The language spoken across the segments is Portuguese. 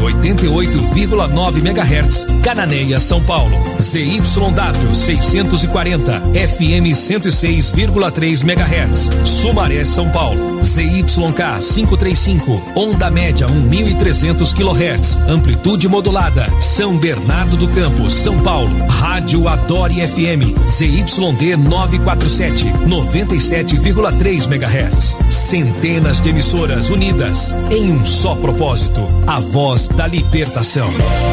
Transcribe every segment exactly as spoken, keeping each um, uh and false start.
oitenta e oito vírgula nove megahertz, Cananéia, São Paulo. Z Y W seiscentos e quarenta, F M cento e seis vírgula três megahertz, Sumaré, São Paulo. Z Y K quinhentos e trinta e cinco, onda média mil e trezentos quilohertz, amplitude modulada, São Bernardo do Campo, São Paulo. Rádio Adore F M, Z Y D novecentos e quarenta e sete, noventa e sete vírgula três megahertz. Centenas de emissoras unidas em um só propósito, a voz da libertação.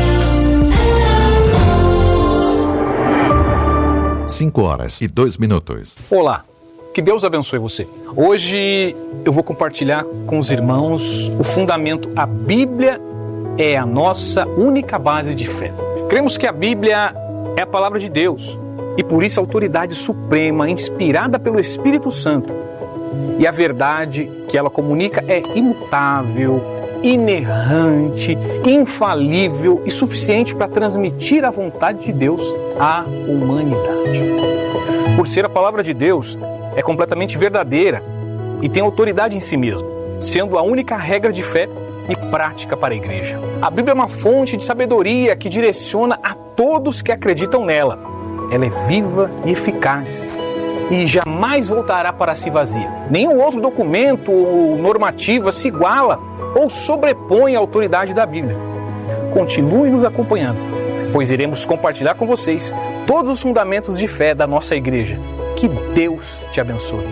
Cinco horas e dois minutos. Olá, que Deus abençoe você. Hoje eu vou compartilhar com os irmãos o fundamento: a Bíblia é a nossa única base de fé. Cremos que a Bíblia é a palavra de Deus e por isso a autoridade suprema, inspirada pelo Espírito Santo. E a verdade que ela comunica é imutável, inerrante, infalível e suficiente para transmitir a vontade de Deus à humanidade. Por ser a palavra de Deus, é completamente verdadeira e tem autoridade em si mesma, sendo a única regra de fé e prática para a igreja. A Bíblia é uma fonte de sabedoria que direciona a todos que acreditam nela. Ela é viva e eficaz e jamais voltará para si vazia. Nenhum outro documento ou normativa se iguala ou sobrepõe à autoridade da Bíblia. Continue nos acompanhando, pois iremos compartilhar com vocês todos os fundamentos de fé da nossa igreja. Que Deus te abençoe.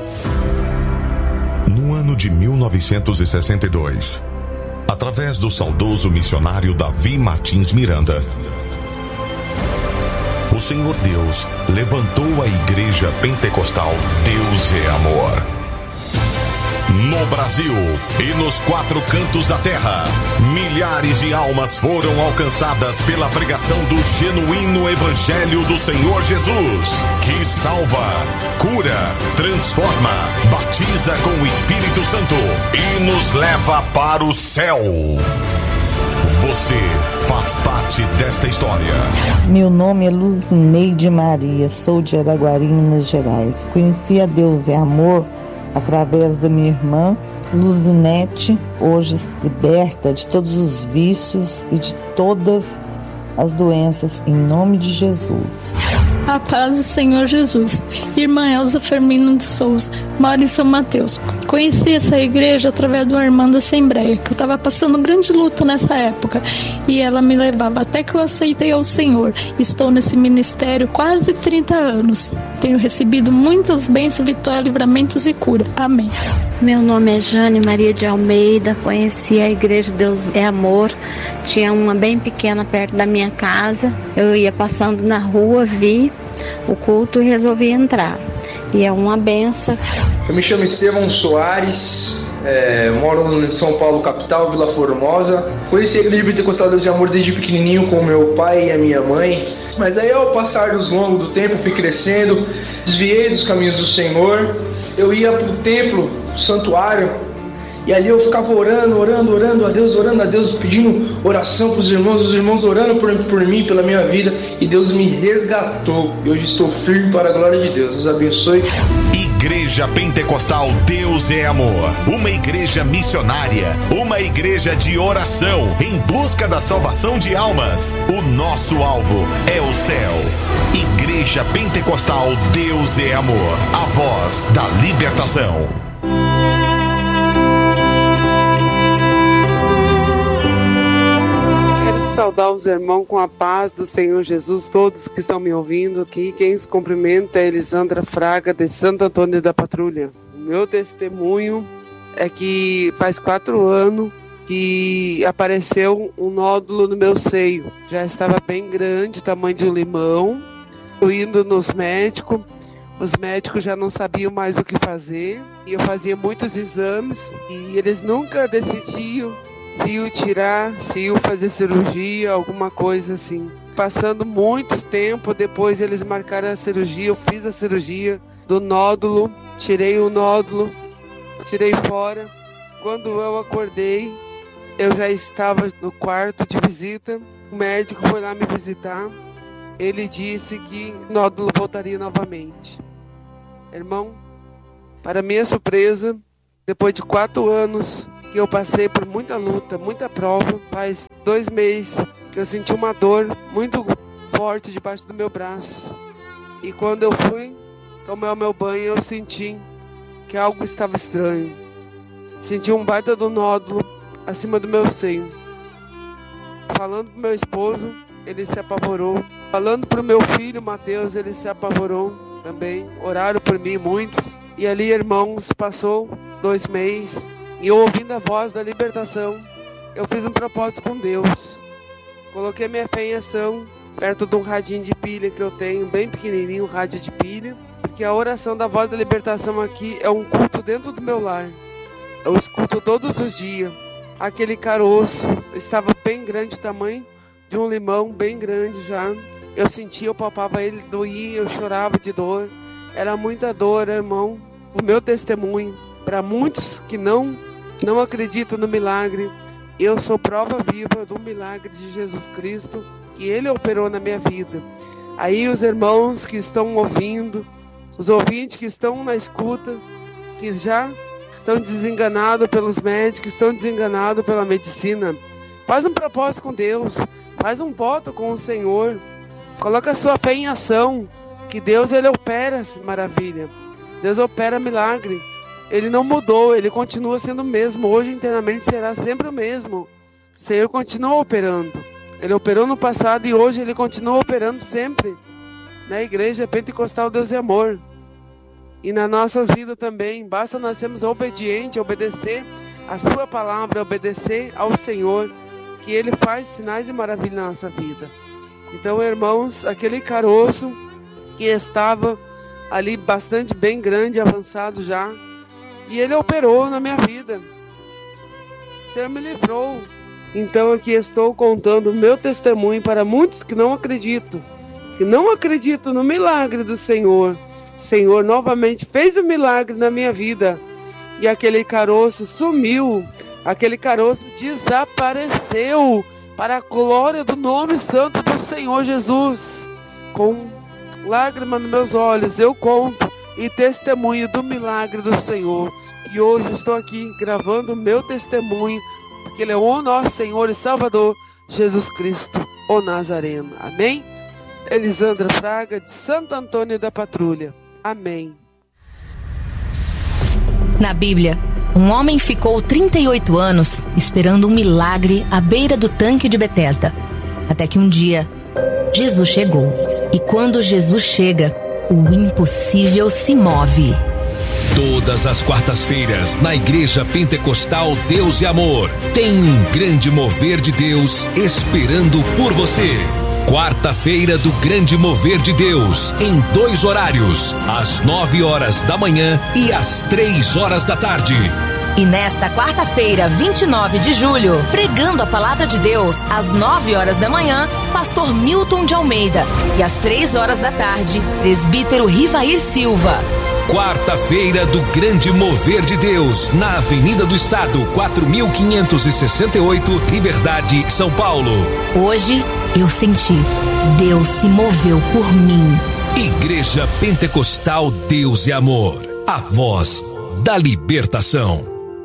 No ano de mil novecentos e sessenta e dois, através do saudoso missionário Davi Martins Miranda, o Senhor Deus levantou a Igreja Pentecostal Deus é Amor. No Brasil e nos quatro cantos da terra, milhares de almas foram alcançadas pela pregação do genuíno Evangelho do Senhor Jesus, que salva, cura, transforma, batiza com o Espírito Santo e nos leva para o céu. Você faz parte desta história. Meu nome é Luzineide Maria, sou de Araguari, Minas Gerais. Conheci a Deus é Amor através da minha irmã Luzinete, hoje liberta de todos os vícios e de todas as doenças, em nome de Jesus. A paz do Senhor Jesus. Irmã Elza Fermino de Souza, moro em São Mateus. Conheci essa igreja através de uma irmã da Assembleia, que eu estava passando grande luta nessa época, e ela me levava até que eu aceitei ao Senhor. Estou nesse ministério quase trinta anos. Tenho recebido muitas bênçãos, vitórias, livramentos e cura. Amém. Meu nome é Jane Maria de Almeida, conheci a igreja Deus é Amor, tinha uma bem pequena perto da minha casa, eu ia passando na rua, vi o culto e resolvi entrar, e é uma benção. Eu me chamo Estevão Soares, é, moro em São Paulo, capital, Vila Formosa. Conheci a igreja Pentecostal Deus é Amor desde pequenininho com meu pai e a minha mãe, mas aí ao passar dos longos do tempo fui crescendo, desviei dos caminhos do Senhor. Eu ia para o templo, o santuário, e ali eu ficava orando, orando, orando a Deus, orando a Deus, pedindo oração para os irmãos, os irmãos orando por, por mim, pela minha vida, e Deus me resgatou. E hoje estou firme para a glória de Deus. Deus abençoe. Igreja Pentecostal Deus é Amor, uma igreja missionária, uma igreja de oração em busca da salvação de almas. O nosso alvo é o céu. Igreja Pentecostal Deus é Amor, a voz da libertação. Saudar os irmãos com a paz do Senhor Jesus, todos que estão me ouvindo aqui. Quem se cumprimenta é Elisandra Fraga, de Santo Antônio da Patrulha. O meu testemunho é que faz quatro anos que apareceu um nódulo no meu seio. Já estava bem grande, tamanho de um limão. Eu indo nos médicos, os médicos já não sabiam mais o que fazer. E eu fazia muitos exames e eles nunca decidiam se iam tirar, se iam fazer cirurgia, alguma coisa assim. Passando muito tempo, depois eles marcaram a cirurgia, eu fiz a cirurgia do nódulo, tirei o nódulo, tirei fora. Quando eu acordei, eu já estava no quarto de visita, o médico foi lá me visitar, ele disse que o nódulo voltaria novamente. Irmão, para minha surpresa, depois de quatro anos, que eu passei por muita luta, muita prova, faz dois meses que eu senti uma dor muito forte debaixo do meu braço. E quando eu fui tomar o meu banho, eu senti que algo estava estranho. Senti um baita do nódulo acima do meu seio. Falando pro meu esposo, ele se apavorou. Falando pro meu filho, Mateus, ele se apavorou também. Oraram por mim muitos. E ali, irmãos, passou dois meses. E eu ouvindo a voz da libertação, eu fiz um propósito com Deus. Coloquei minha fé em ação perto de um radinho de pilha que eu tenho, bem pequenininho, um rádio de pilha. Porque a oração da voz da libertação aqui é um culto dentro do meu lar. Eu escuto todos os dias. Aquele caroço estava bem grande, o tamanho de um limão, bem grande já. Eu sentia, eu palpava ele, doía, eu chorava de dor. Era muita dor, irmão. O meu testemunho, para muitos que não, não acreditam no milagre, eu sou prova viva do milagre de Jesus Cristo, que Ele operou na minha vida. Aí os irmãos que estão ouvindo, os ouvintes que estão na escuta, que já estão desenganados pelos médicos, estão desenganados pela medicina, faz um propósito com Deus, faz um voto com o Senhor, coloca a sua fé em ação, que Deus, Ele opera maravilha, Deus opera milagre, Ele não mudou, Ele continua sendo o mesmo, hoje internamente será sempre o mesmo, o Senhor continua operando, Ele operou no passado e hoje Ele continua operando sempre, na Igreja Pentecostal Deus é Amor, e nas nossas vidas também, basta nós sermos obedientes, obedecer a sua palavra, obedecer ao Senhor, que Ele faz sinais e maravilhas na nossa vida. Então, irmãos, aquele caroço que estava ali bastante bem grande, avançado já, e Ele operou na minha vida. O Senhor me livrou. Então, aqui estou contando o meu testemunho para muitos que não acreditam, que não acreditam no milagre do Senhor. O Senhor novamente fez um milagre na minha vida. E aquele caroço sumiu. Aquele caroço desapareceu. Para a glória do nome santo do Senhor Jesus. Com lágrimas nos meus olhos, eu conto e testemunho do milagre do Senhor. E hoje estou aqui gravando o meu testemunho. Porque Ele é o nosso Senhor e Salvador, Jesus Cristo, o Nazareno. Amém? Elisandra Fraga, de Santo Antônio da Patrulha. Amém. Na Bíblia, um homem ficou trinta e oito anos esperando um milagre à beira do tanque de Betesda. Até que um dia, Jesus chegou. E quando Jesus chega, o impossível se move. Todas as quartas-feiras, na Igreja Pentecostal Deus e Amor, tem um grande mover de Deus esperando por você. Quarta-feira do Grande Mover de Deus, em dois horários, às nove horas da manhã e às três horas da tarde. E nesta quarta-feira, vinte e nove de julho, pregando a Palavra de Deus, às nove horas da manhã, pastor Milton de Almeida. E às três horas da tarde, presbítero Rivair Silva. Quarta-feira do Grande Mover de Deus, na Avenida do Estado, quatro mil quinhentos e sessenta e oito, Liberdade, São Paulo. Hoje, eu senti, Deus se moveu por mim. Igreja Pentecostal Deus e Amor, a voz da libertação.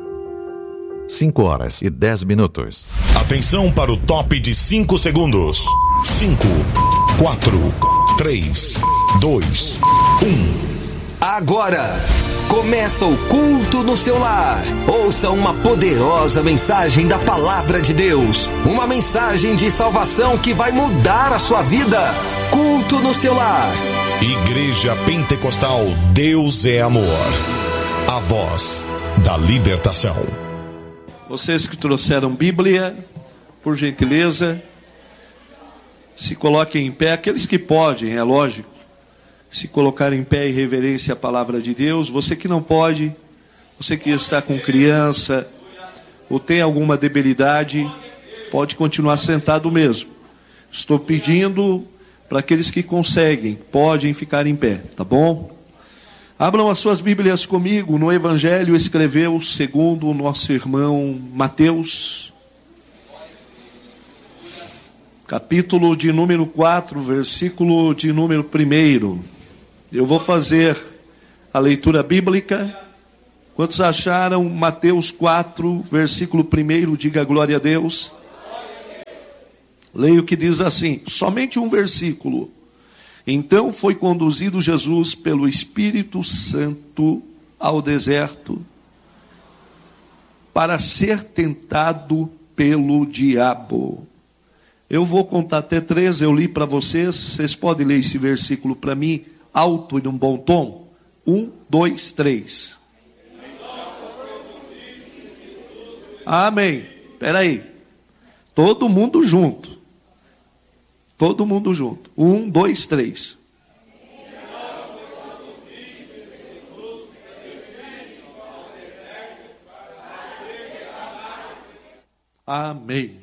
cinco horas e dez minutos. Atenção para o top de cinco segundos. cinco, quatro, três, dois, um. Agora, começa o culto no seu lar. Ouça uma poderosa mensagem da Palavra de Deus. Uma mensagem de salvação que vai mudar a sua vida. Culto no seu lar. Igreja Pentecostal Deus é Amor. A voz da libertação. Vocês que trouxeram Bíblia, por gentileza, se coloquem em pé. Aqueles que podem, é lógico, se colocar em pé em reverência à palavra de Deus. Você que não pode, você que está com criança ou tem alguma debilidade, pode continuar sentado mesmo. Estou pedindo para aqueles que conseguem, podem ficar em pé, tá bom? Abram as suas Bíblias comigo no Evangelho, escreveu segundo o nosso irmão Mateus, capítulo de número quatro, versículo de número primeiro. Eu vou fazer a leitura bíblica. Quantos acharam Mateus quatro, versículo primeiro? Diga glória a Deus. Leio o que diz assim, somente um versículo. Então foi conduzido Jesus pelo Espírito Santo ao deserto para ser tentado pelo diabo. Eu vou contar até três, eu li para vocês, vocês podem ler esse versículo para mim, alto e num bom tom? Um, dois, três. Amém. Espera aí. Todo mundo junto. Todo mundo junto. Um, dois, três. Amém.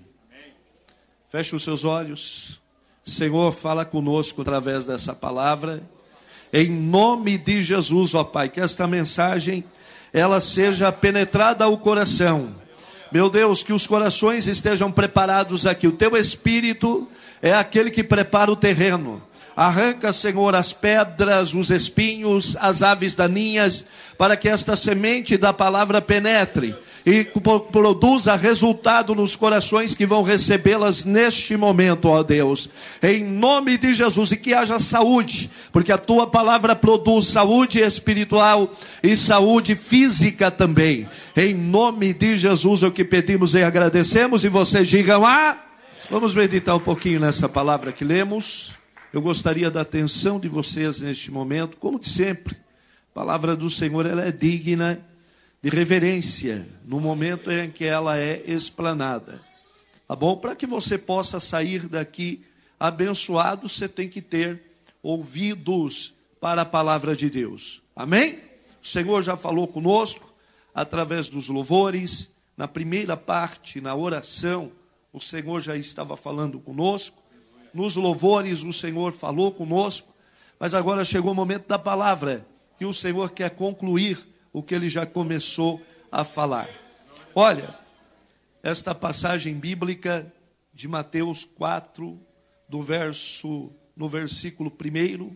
Feche os seus olhos. Senhor, fala conosco através dessa palavra. Em nome de Jesus, ó Pai, que esta mensagem ela seja penetrada ao coração. Meu Deus, que os corações estejam preparados aqui. O teu Espírito é aquele que prepara o terreno. Arranca, Senhor, as pedras, os espinhos, as aves daninhas, para que esta semente da palavra penetre e produza resultado nos corações que vão recebê-las neste momento, ó Deus. Em nome de Jesus, e que haja saúde, porque a tua palavra produz saúde espiritual e saúde física também. Em nome de Jesus é o que pedimos e agradecemos, e vocês digam ah. Vamos meditar um pouquinho nessa palavra que lemos. Eu gostaria da atenção de vocês neste momento, como de sempre. A palavra do Senhor ela é digna de reverência no momento em que ela é explanada. Tá bom? Para que você possa sair daqui abençoado, você tem que ter ouvidos para a palavra de Deus. Amém? O Senhor já falou conosco através dos louvores, na primeira parte, na oração, o Senhor já estava falando conosco. Nos louvores o Senhor falou conosco, mas agora chegou o momento da palavra, que o Senhor quer concluir o que Ele já começou a falar. Olha, esta passagem bíblica de Mateus quatro, do verso, no versículo primeiro,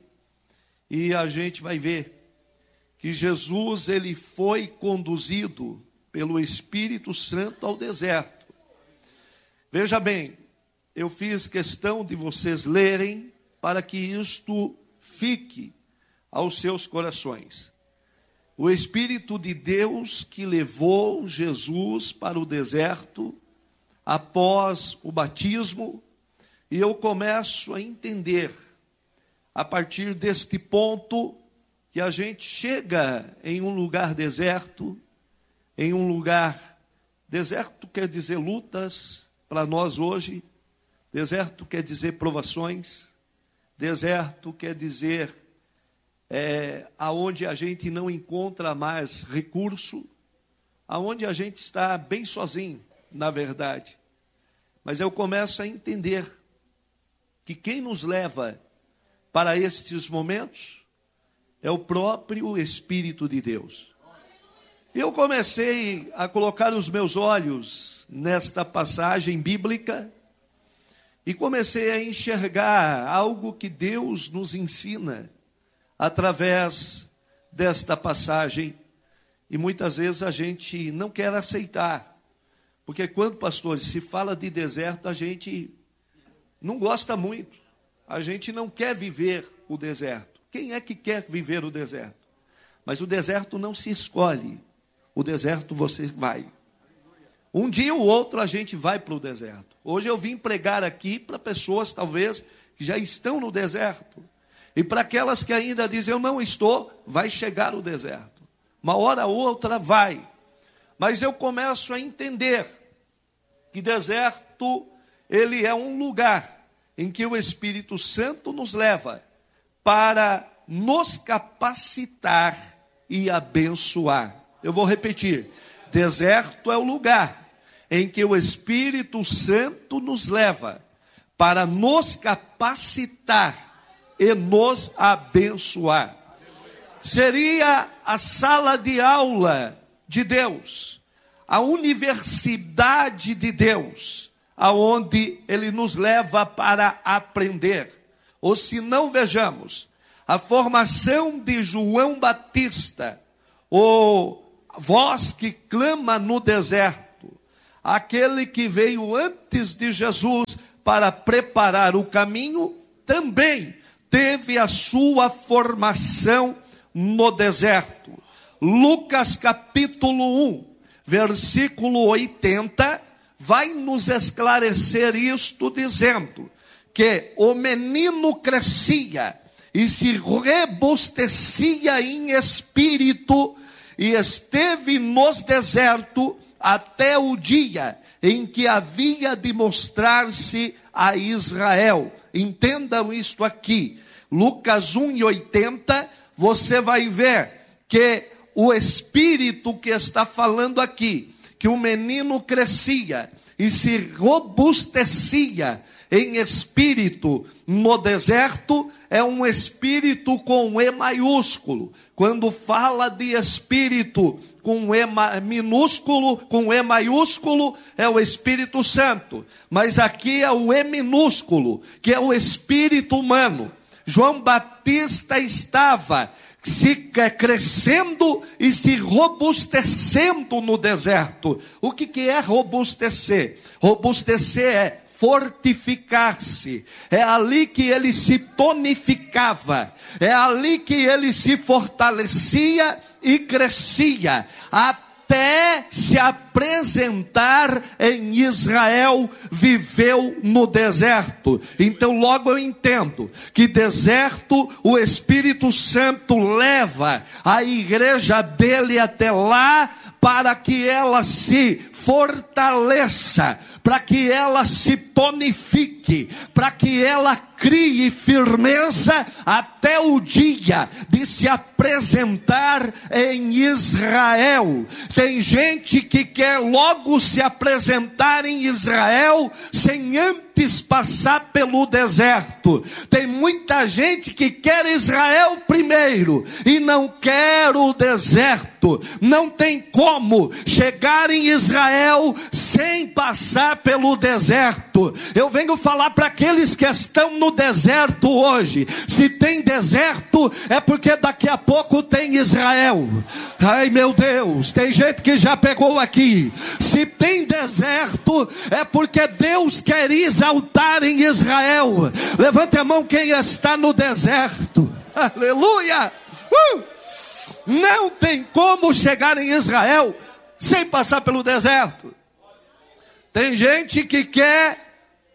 e a gente vai ver que Jesus ele foi conduzido pelo Espírito Santo ao deserto. Veja bem, eu fiz questão de vocês lerem para que isto fique aos seus corações. O Espírito de Deus que levou Jesus para o deserto após o batismo, e eu começo a entender, a partir deste ponto, que a gente chega em um lugar deserto, em um lugar, deserto quer dizer lutas para nós hoje, deserto quer dizer provações, deserto quer dizer é, aonde a gente não encontra mais recurso, aonde a gente está bem sozinho, na verdade. Mas eu começo a entender que quem nos leva para estes momentos é o próprio Espírito de Deus. Eu comecei a colocar os meus olhos nesta passagem bíblica, e comecei a enxergar algo que Deus nos ensina através desta passagem. E muitas vezes a gente não quer aceitar. Porque quando, pastores, se fala de deserto, a gente não gosta muito. A gente não quer viver o deserto. Quem é que quer viver o deserto? Mas o deserto não se escolhe. O deserto você vai. Um dia ou outro a gente vai para o deserto. Hoje eu vim pregar aqui para pessoas, talvez, que já estão no deserto. E para aquelas que ainda dizem, eu não estou, vai chegar o deserto. Uma hora ou outra vai. Mas eu começo a entender que deserto, ele é um lugar em que o Espírito Santo nos leva para nos capacitar e abençoar. Eu vou repetir. Deserto é o lugar em que o Espírito Santo nos leva para nos capacitar e nos abençoar. Seria a sala de aula de Deus, a universidade de Deus, aonde Ele nos leva para aprender. Ou se não, vejamos, a formação de João Batista, ou voz que clama no deserto, aquele que veio antes de Jesus para preparar o caminho, também teve a sua formação no deserto. Lucas capítulo um, versículo oitenta, vai nos esclarecer isto dizendo que o menino crescia e se robustecia em espírito e esteve nos desertos até o dia em que havia de mostrar-se a Israel. Entendam isto aqui. Lucas um e oitenta, você vai ver que o Espírito que está falando aqui, que o menino crescia e se robustecia em espírito no deserto, é um espírito com E maiúsculo. Quando fala de espírito com E minúsculo, com E maiúsculo, é o Espírito Santo. Mas aqui é o E minúsculo, que é o espírito humano. João Batista estava se crescendo e se robustecendo no deserto. O que, que é robustecer? Robustecer é fortificar-se. É ali que ele se tonificava. É ali que ele se fortalecia e crescia. Até se apresentar em Israel, viveu no deserto. Então logo eu entendo que deserto o Espírito Santo leva a igreja dele até lá, para que ela se fortaleça, para que ela se tonifique, para que ela crie firmeza até o dia de se apresentar em Israel. Tem gente que quer logo se apresentar em Israel sem antes passar pelo deserto. Tem muita gente que quer Israel primeiro e não quer o deserto. Não tem como chegar em Israel sem passar pelo deserto. Eu venho falar para aqueles que estão no deserto hoje: se tem deserto é porque daqui a pouco tem Israel. Ai meu Deus, tem gente que já pegou aqui. Se tem deserto é porque Deus quer exaltar em Israel. Levante a mão quem está no deserto. Aleluia. uh! Não tem como chegar em Israel sem passar pelo deserto. Tem gente que quer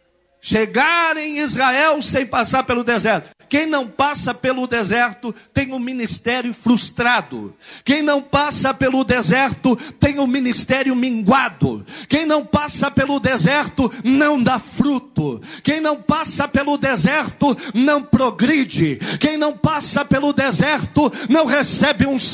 chegar em Israel sem passar pelo deserto. Quem não passa pelo deserto tem um ministério frustrado. Quem não passa pelo deserto tem um ministério minguado. Quem não passa pelo deserto não dá fruto. Quem não passa pelo deserto não progride. Quem não passa pelo deserto não recebe um